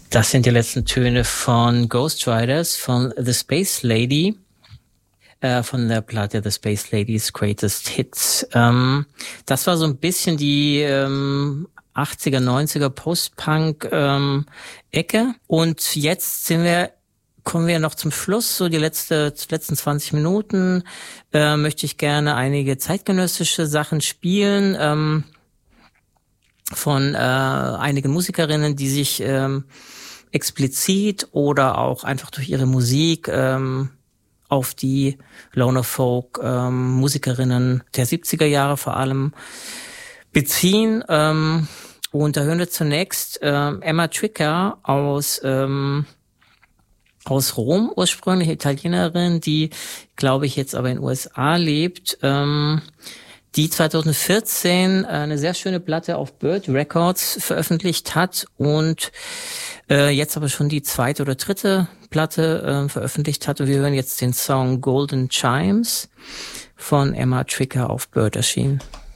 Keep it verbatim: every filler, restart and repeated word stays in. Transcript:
Das sind die letzten Töne von Ghost Riders, von The Space Lady, äh, von der Platte The Space Lady's Greatest Hits. Ähm, das war so ein bisschen die ähm, achtziger, neunziger Post-Punk ähm, Ecke. Und jetzt sind wir kommen wir noch zum Schluss, so die letzte, letzten zwanzig Minuten, äh, möchte ich gerne einige zeitgenössische Sachen spielen, ähm, von äh, einigen Musikerinnen, die sich ähm, explizit oder auch einfach durch ihre Musik ähm, auf die Loner Folk ähm, Musikerinnen der siebziger Jahre vor allem beziehen. Ähm, und da hören wir zunächst äh, Emma Tricker aus ähm, aus Rom, ursprünglich Italienerin, die, glaube ich, jetzt aber in den U S A lebt, ähm, die zwanzig vierzehn eine sehr schöne Platte auf Bird Records veröffentlicht hat und äh, jetzt aber schon die zweite oder dritte Platte äh, veröffentlicht hat. Und wir hören jetzt den Song Golden Chimes von Emma Tricker auf Bird erschienen.